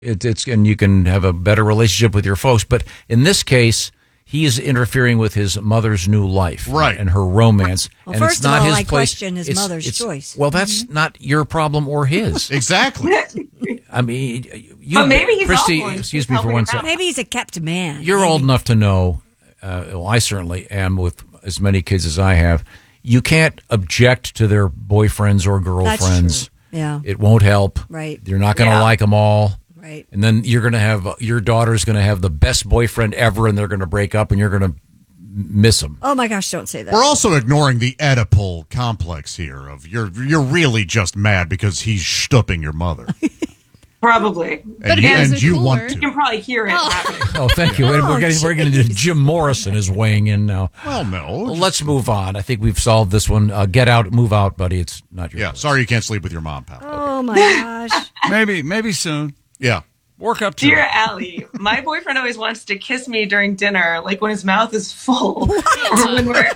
It's and you can have a better relationship with your folks. But in this case, he is interfering with his mother's new life, right, and her romance. Well, and first it's not of all, his I place. question his mother's choice. Well, that's not your problem or his. Exactly. I mean, but maybe he's Christy, awful. excuse me for one second. Maybe he's a kept man. You're old enough to know. Well, I certainly am with as many kids as I have. You can't object to their boyfriends or girlfriends. That's true. Yeah. It won't help. Right. You're not going to like them all. Right. And then you're going to have, your daughter's going to have the best boyfriend ever, and they're going to break up, and you're going to miss him. Oh, my gosh, don't say that. We're also ignoring the Oedipal complex here of you're really just mad because he's stooping your mother. Probably. And you want to. You can probably hear it happening. Oh, thank you. We're going to do Jim Morrison is weighing in now. Well, no. Well, let's move on. I think we've solved this one. Get out, move out, buddy. It's not your place. Sorry you can't sleep with your mom, pal. Oh, my gosh. Maybe soon. Yeah. Work up to Dear it. Allie, my boyfriend always wants to kiss me during dinner, like when his mouth is full. Or when we're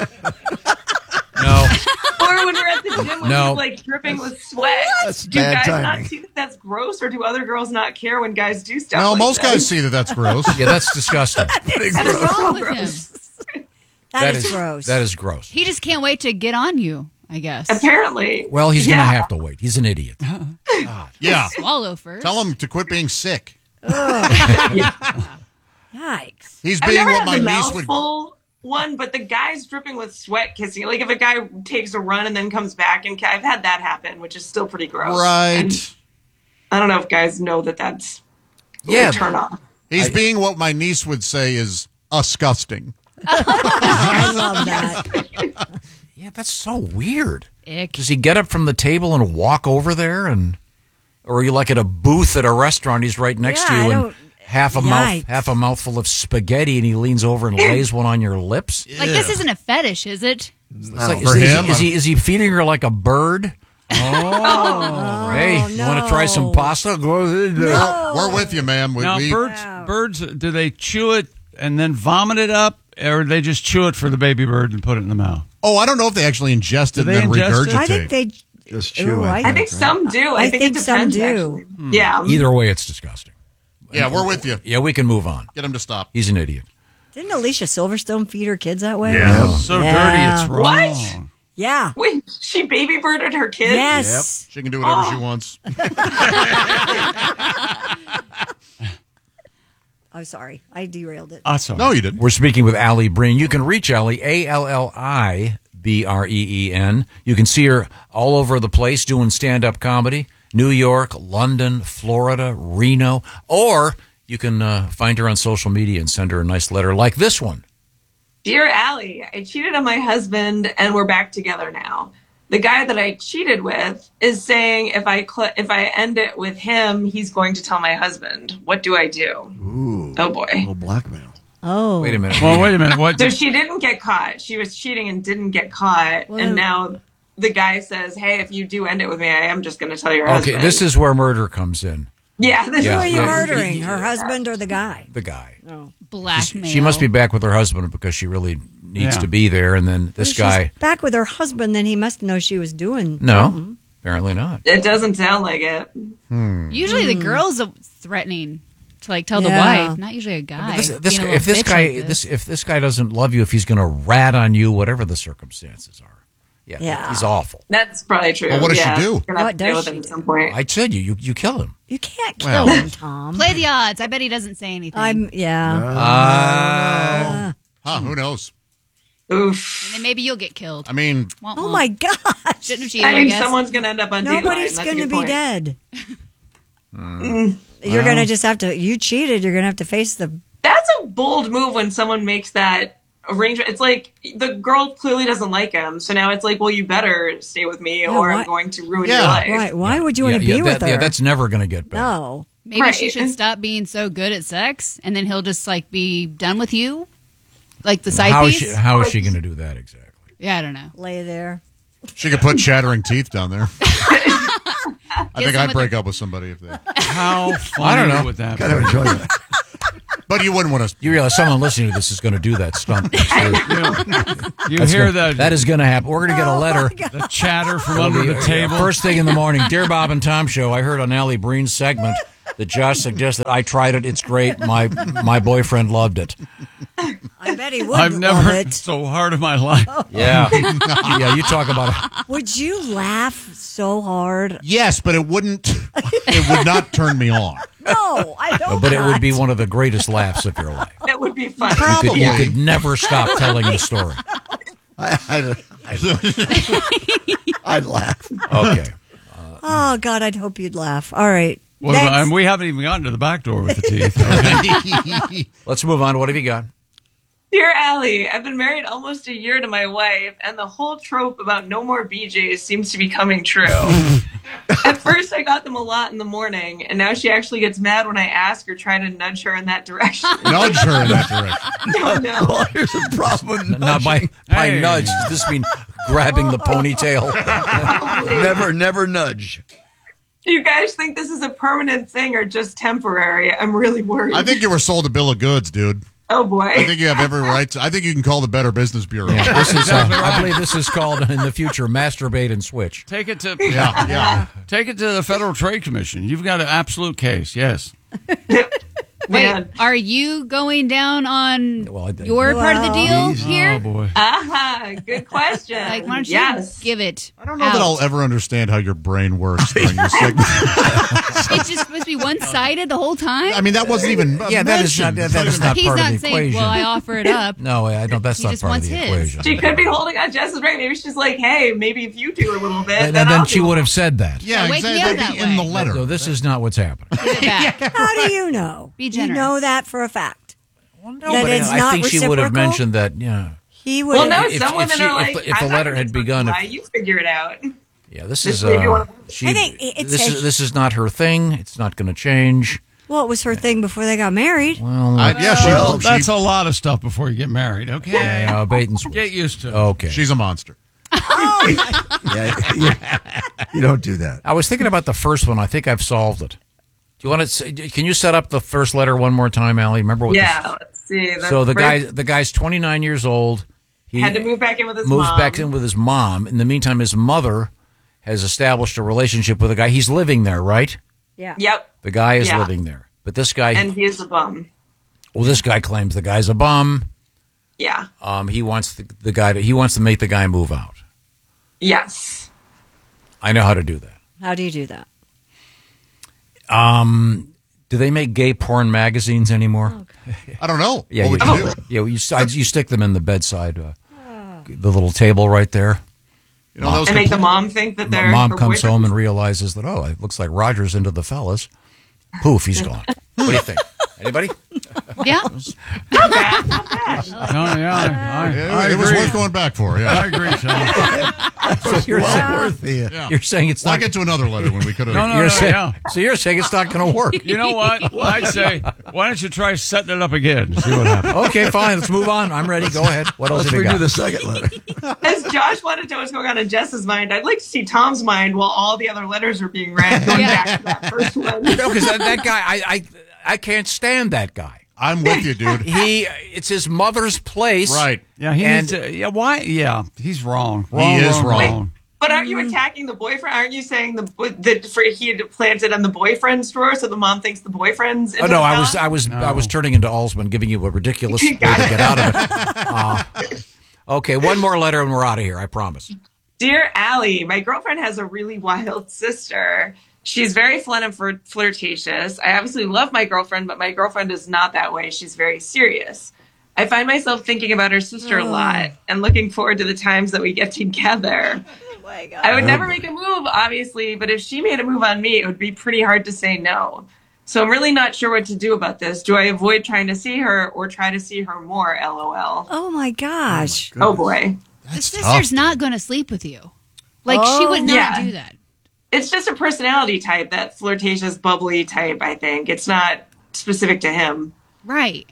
No. or when we're at the gym when No. he's like dripping with sweat. That's Do bad guys timing. not see that that's gross, or do other girls not care when guys do stuff? No, like most that? guys see that that's gross. Yeah, that's disgusting. What's wrong with him? That is gross. That is gross. He just can't wait to get on you, I guess. Apparently. Well, he's going to Yeah. have to wait. He's an idiot. Yeah. Swallow first. Tell him to quit being sick. Yikes. He's I've being never what had my the niece would. mouthful one, but the guy's dripping with sweat kissing. Like if a guy takes a run and then comes back, and I've had that happen, which is still pretty gross. Right. And I don't know if guys know that that's Yeah. a turn off. He's being what my niece would say is disgusting. I love that. Yeah, that's so weird. Ick. Does he get up from the table and walk over there, or are you like at a booth at a restaurant? He's right next to Yeah, you, I and don't- half a mouthful of spaghetti, and he leans over and lays one on your lips. Like, this isn't a fetish, is it? It's like, For him, is he feeding her like a bird? Oh, hey, you want to try some pasta? Go ahead. We're with you, ma'am. Now, birds, do they chew it and then vomit it up, or do they just chew it for the baby bird and put it in the mouth? Oh, I don't know if they actually ingest it and they then ingest it? regurgitate. I think they Just chew it. I think some do. I think it some depends, do. actually. Yeah. Either way, it's disgusting. Yeah, we're with you. Yeah, we can move on. Get him to stop. He's an idiot. Didn't Alicia Silverstone feed her kids that way? So Yeah. dirty, it's wrong. What? Yeah. Wait, she baby birded her kids? Yes. She can do whatever she wants. Oh, sorry. I derailed it. Awesome. No, you didn't. We're speaking with Allie Breen. You can reach Allie, ALLIBREEN. You can see her all over the place doing stand-up comedy. New York, London, Florida, Reno. Or you can find her on social media and send her a nice letter like this one. Dear Allie, I cheated on my husband and we're back together now. The guy that I cheated with is saying if I end it with him, he's going to tell my husband. What do I do? Ooh. Oh, boy. Little blackmail. Oh. Wait a minute. Well, wait a minute. What? So she didn't get caught. She was cheating and didn't get caught. Well, and now the guy says, hey, if you do end it with me, I am just going to tell your husband. Okay, this is where murder comes in. Yeah. This Who Yeah. are you Yeah. murdering? Her husband or the guy? The guy. Oh. Blackmail. She must be back with her husband because she really needs Yeah. to be there. And then this If guy, she's back with her husband, then he must know she was doing no, something. apparently not. It doesn't sound like it. Usually the girl's threatening to like tell Yeah. the wife, not usually a guy. This being a guy, little if this bitch guy, like this. if this guy doesn't love you, if he's going to rat on you, whatever the circumstances are, Yeah. he's awful. That's probably true. Well, what does she Yeah. do? You're gonna have What to deal does with she it at do? some point. I said you kill him. You can't kill Well. him, Tom. Play the odds. I bet he doesn't say anything. Yeah. Who knows? Oof. And then maybe you'll get killed. I mean, Womp Oh womp. my gosh. Shouldn't have cheated, I mean, guess. someone's going to end up on Dateline. Nobody's That's a going to good be point. dead. You're going to just have to, you cheated, you're going to have to face the, That's a bold move when someone makes that arrangement. It's like the girl clearly doesn't like him. So now it's like, well, you better stay with me or why- I'm going to ruin Yeah. your life. right, why would you want to be with her? Yeah, that's never going to get better. No. Maybe Right. she should stop being so good at sex, and then he'll just like be done with you, like the side How is piece. how is she going to do that exactly? Yeah, I don't know. Lay there. she could put chattering teeth down there. I think some I'd with break up with somebody if they. How funny I don't know. would that Kind of be? enjoy that. But you wouldn't want to. You realize someone listening to this is going to do that stunt. You hear that? That is going to happen. We're going to get a letter. The chatter from under the table. First thing in the morning. Dear Bob and Tom Show, I heard on Allie Breen's segment that Josh suggested. I tried it. It's great. My boyfriend loved it. I bet he would. I've never love it. so hard in my life. Yeah. Yeah, you talk about it. Would you laugh so hard? Yes, but it would not turn me on. No, I don't. But it would be one of the greatest laughs of your life. That would be fun. You could never stop telling the story. I'd laugh. Okay. Oh, God, I'd hope you'd laugh. All right. Well, Next. and we haven't even gotten to the back door with the teeth. Okay? Let's move on. What have you got? Dear Allie, I've been married almost a year to my wife, and the whole trope about no more BJs seems to be coming true. At first, I got them a lot in the morning, and now she actually gets mad when I ask or try to nudge her in that direction. Nudge her in that direction. No, no. Well, here's a problem with Not by Hey. nudge. Does this mean grabbing the ponytail? never nudge. Do you guys think this is a permanent thing or just temporary? I'm really worried. I think you were sold a bill of goods, dude. Oh, boy. I think you have every right to. I think you can call the Better Business Bureau. Yeah, this is. I believe this is called in the future masturbate and switch. Take it to Yeah. take it to the Federal Trade Commission. You've got an absolute case. Yes. Wait, Man. are you going down on Well, your part of the deal Oh here? boy. Aha, good question. Like, why don't you yes. give it? I don't know that I'll ever understand how your brain works during this segment. It's just supposed to be one-sided the whole time. I mean, that wasn't even. Yeah, that is not. mentioned. That is not He's part not of the saying, equation. "Well, I offer it up." No, I don't. That's He not just part of wants the his. equation. She could be holding on Jess's right. Maybe she's like, hey, maybe if you do a little bit, And then then I'll she do would it. have said that. Yeah, Wake me exactly. up That'd be that in the way. letter. So this is not what's happening. Give it back. How do you know? Be You generous. know that for a fact. No, That but it's I not think she would have reciprocal? mentioned that. Yeah, He would. Well, no, If- some if women she- are if like, the- if the I'm not letter gonna had tell begun you if- why, you figure it out. yeah. This This is. may be one of them. She. I think it's This is not her thing. It's not going to change. Well, it was her thing before they got married. Well, Well, she- that's a lot of stuff before you get married. Okay. bait and switch. Get used to it. Okay. she's a monster. You don't do that. I was thinking about the first one. I think I've solved it. Do you want to? Can you set up the first letter one more time, Allie? Remember what? Yeah, let's see. So the guy's 29 years old. He had to move back in with his moves mom. back in with his mom. In the meantime, his mother has established a relationship with a guy. He's living there, right? Yeah. Yep. The guy is Yeah. living there, but this guy. And he is a bum. Well, this guy claims the guy's a bum. Yeah. He wants the guy to. He wants to make the guy move out. Yes. I know how to do that. How do you do that? Do they make gay porn magazines anymore? I don't know. Yeah, What you, would you do? you stick them in the bedside, the little table right there. You know, those And make the compl- mom think that they're Mom her comes boyfriend. home and realizes that, it looks like Roger's into the fellas. Poof, he's gone. What do you think? Anybody? Yeah. Not bad, not bad. Oh, yeah. I it was agree. worth going back for. I Yeah. agree, Sean. So you're, Worth the. Yeah. you're saying it's Well, I not. get to another letter when we could have. No, no, You're no, saying, yeah. So you're saying it's not going to work. You know what? I'd say, why don't you try setting it up again and see what happens? Okay, fine. Let's move on. I'm ready. Go ahead. What else Let's have you redo got? the second letter. As Josh wanted to know what's going on in Jess's mind, I'd like to see Tom's mind while all the other letters are being read, going back to that first one. No, because that guy, I can't stand that guy. I'm with you, dude. It's his mother's place. Right. Yeah, he And- needs to, yeah, why? Yeah, he's wrong. He is wrong. But aren't you attacking the boyfriend? Aren't you saying he had planted on the boyfriend's drawer, so the mom thinks the boyfriend's? Oh into no, the I was turning into Alsman, giving you a ridiculous way to get out of it. Okay, one more letter and we're out of here. I promise. Dear Allie, my girlfriend has a really wild sister. She's very fun and flirtatious. I obviously love my girlfriend, but my girlfriend is not that way. She's very serious. I find myself thinking about her sister a lot and looking forward to the times that we get together. Oh my God. I would never make a move, obviously, but if she made a move on me, it would be pretty hard to say no. So I'm really not sure what to do about this. Do I avoid trying to see her or try to see her more, LOL? Oh my gosh. Oh, boy. The sister's not going to sleep with you. Like, she would not Yeah. do that. It's just a personality type, that flirtatious, bubbly type, I think. It's not specific to him. Right.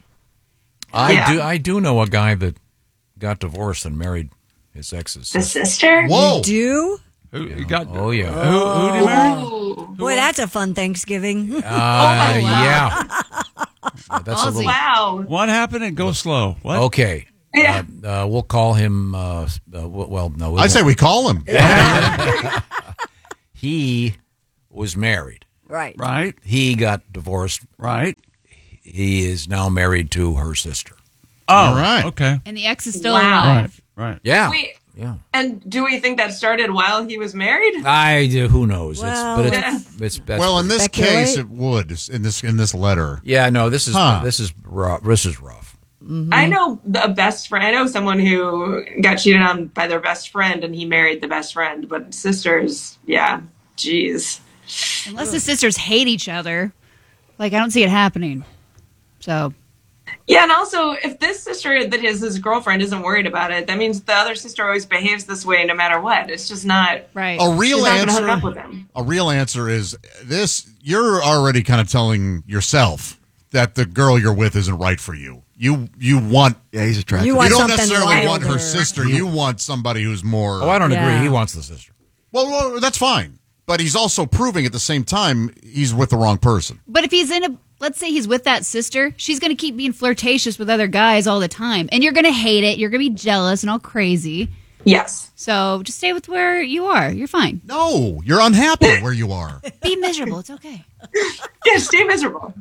I do know a guy that got divorced and married his ex's The sister. sister? Whoa. Do? Who got, Oh yeah. who did he marry? Ooh. Boy, that's a fun Thanksgiving. Yeah. That's a little. Wow. What happened? And go slow. What? Okay. Yeah. We'll call him. Well, no. We I say won't. we call him. He was married. Right. Right. He got divorced. Right. He is now married to her sister. Oh, All right. Okay. And the ex is still Wow. alive. Right. Yeah. Wait, Yeah. and do we think that started while he was married? Who knows? Well, It's that's Well, in this Speculate. case, it would in this letter. yeah, no, this is Huh. rough. This is rough. I know a best friend. I know someone who got cheated on by their best friend, and he married the best friend. But sisters, yeah, jeez. Unless the sisters hate each other. Like, I don't see it happening. So, Yeah, and also, if this sister that is his girlfriend isn't worried about it, that means the other sister always behaves this way no matter what. It's just not. right. A real She's not gonna answer. hook up with him. A real answer is this: you're already kind of telling yourself that the girl you're with isn't right for you. You want. Yeah, he's attractive. You want You don't something necessarily want her wilder. sister. You want somebody who's more. Oh, I don't Yeah. agree. He wants the sister. Well, that's fine. But he's also proving at the same time he's with the wrong person. But if he's let's say he's with that sister, she's going to keep being flirtatious with other guys all the time. And you're going to hate it. You're going to be jealous and all crazy. Yes. So just stay with where you are. You're fine. No, you're unhappy where you are. Be miserable. It's okay. Yeah, stay miserable.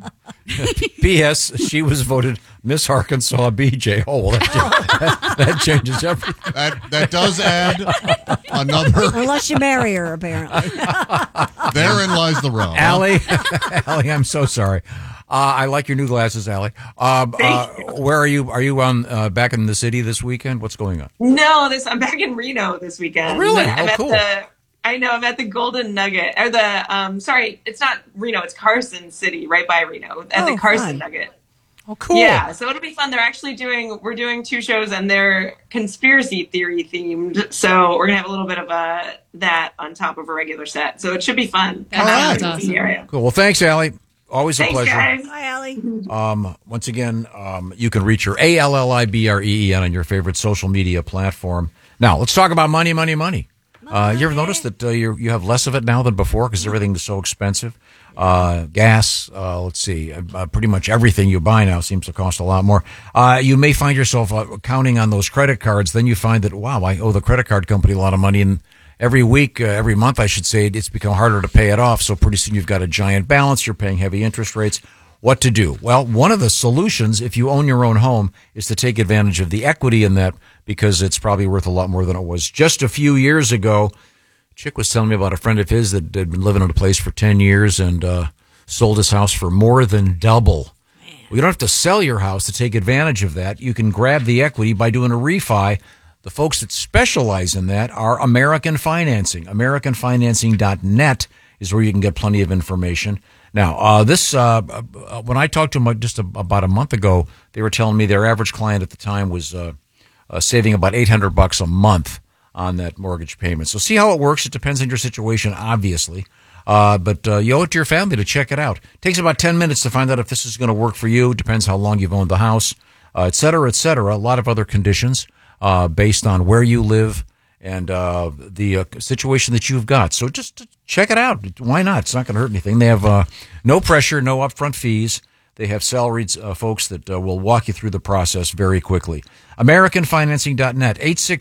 P.S. She was voted Miss Arkansas BJ. Oh, well, that changes everything. That does add another. Unless you marry her, apparently. Therein lies the rub. Allie, Allie, I'm so sorry. I like your new glasses, Allie. Where are you? Are you back in the city this weekend? What's going on? No, I'm back in Reno this weekend. Oh, really? I'm Oh, at cool. I'm at the Golden Nugget, or sorry, it's not Reno, it's Carson City, right by Reno, at the Oh, Carson fun. Nugget. Oh, cool. Yeah, so it'll be fun. We're doing 2 shows, and they're conspiracy theory themed. So we're gonna have a little bit of that on top of a regular set. So it should be fun. That Come out sounds to the awesome. area. Cool. Well, thanks, Allie. Always a Thanks, pleasure. guys. Hi, Allie. Once again, you can reach her ALLIBREEN on your favorite social media platform. Now, let's talk about money. You ever notice that you have less of it now than before because everything is so expensive? Gas, let's see, pretty much everything you buy now seems to cost a lot more. You may find yourself counting on those credit cards. Then you find that, wow, I owe the credit card company a lot of money. And every month, I should say, it's become harder to pay it off. So pretty soon you've got a giant balance. You're paying heavy interest rates. What to do? Well, one of the solutions, if you own your own home, is to take advantage of the equity in that because it's probably worth a lot more than it was just a few years ago. Chick was telling me about a friend of his that had been living in a place for 10 years and sold his house for more than double. Well, you don't have to sell your house to take advantage of that. You can grab the equity by doing a refi. The folks that specialize in that are American Financing. AmericanFinancing.net is where you can get plenty of information. Now, when I talked to them just about a month ago, they were telling me their average client at the time was saving about $800 a month on that mortgage payment. So see how it works. It depends on your situation, obviously. But you owe it to your family to check it out. It takes about 10 minutes to find out if this is going to work for you. It depends how long you've owned the house, et cetera, et cetera. A lot of other conditions based on where you live and the situation that you've got. So just check it out. Why not? It's not going to hurt anything. They have no pressure, no upfront fees. They have salaried folks that will walk you through the process very quickly. AmericanFinancing.net,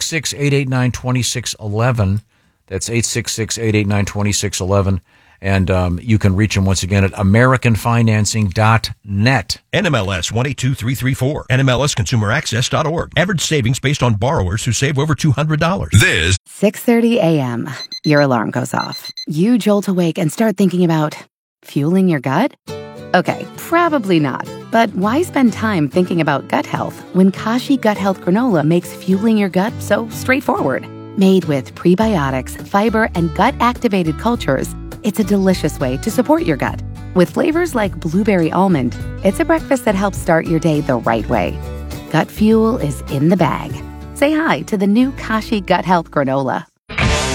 866-889-2611. That's 866-889-2611. And you can reach them once again at AmericanFinancing.net. NMLS 182334. NMLSConsumerAccess.org. Average savings based on borrowers who save over $200. This 6:30 a.m. Your alarm goes off. You jolt awake and start thinking about fueling your gut? Okay, probably not. But why spend time thinking about gut health when Kashi Gut Health Granola makes fueling your gut so straightforward? Made with prebiotics, fiber, and gut-activated cultures, it's a delicious way to support your gut. With flavors like blueberry almond, it's a breakfast that helps start your day the right way. Gut fuel is in the bag. Say hi to the new Kashi Gut Health Granola.